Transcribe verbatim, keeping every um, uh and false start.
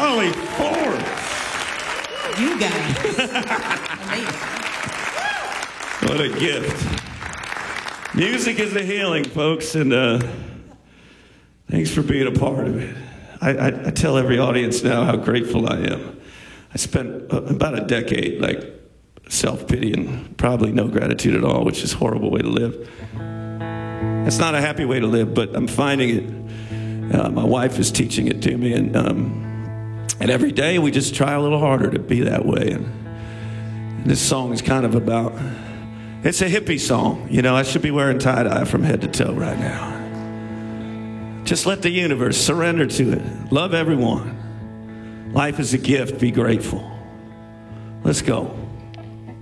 Holly Forbes. You guys. Amazing. What a gift. Music is a healing, folks, and uh, thanks for being a part of it. I, I, I tell every audience now how grateful I am. I spent uh, about a decade, like, self-pity and probably no gratitude at all, which is a horrible way to live. It's not a happy way to live, but I'm finding it. Uh, my wife is teaching it to me, and um, and every day we just try a little harder to be that way. And, and this song is kind of about, it's a hippie song. You know, I should be wearing tie-dye from head to toe right now. Just let the universe surrender to it. Love everyone. Life is a gift. Be grateful. Let's go.